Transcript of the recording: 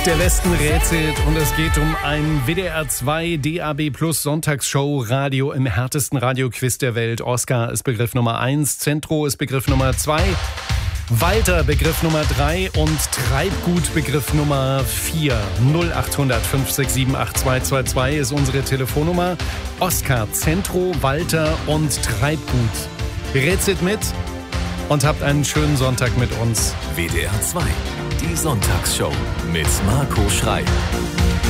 Der Westen rätselt und es geht um ein WDR 2 DAB Plus Sonntagsshow Radio im härtesten Radioquiz der Welt. Oscar ist Begriff Nummer 1, Zentro ist Begriff Nummer 2, Walter Begriff Nummer 3 und Treibgut Begriff Nummer 4. 0800 567 8222 ist unsere Telefonnummer. Oscar, Zentro, Walter und Treibgut. Rätselt mit und habt einen schönen Sonntag mit uns. WDR 2, die Sonntagsshow mit Marco Schrei.